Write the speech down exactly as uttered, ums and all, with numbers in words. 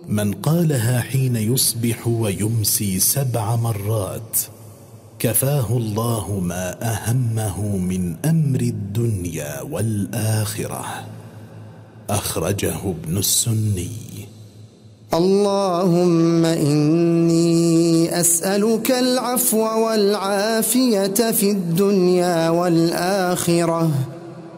من قالها حين يصبح ويمسي سبع مرات كفاه الله ما أهمه من أمر الدنيا والآخرة. أخرجه ابن السني. اللهم إني أسألك العفو والعافية في الدنيا والآخرة.